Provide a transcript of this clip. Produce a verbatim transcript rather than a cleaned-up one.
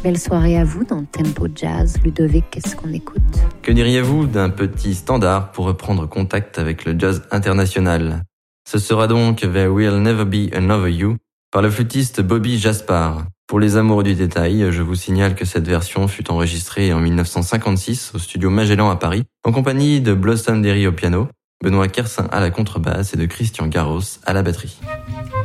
belle soirée à vous dans Tempo Jazz. Ludovic, qu'est-ce qu'on écoute ? Que diriez-vous d'un petit standard pour reprendre contact avec le jazz international ? Ce sera donc There Will Never Be Another You par le flûtiste Bobby Jaspar. Pour les amoureux du détail, je vous signale que cette version fut enregistrée en dix-neuf cent cinquante-six au studio Magellan à Paris, en compagnie de Blossom Derry au piano, Benoît Kersin à la contrebasse et de Christian Garros à la batterie.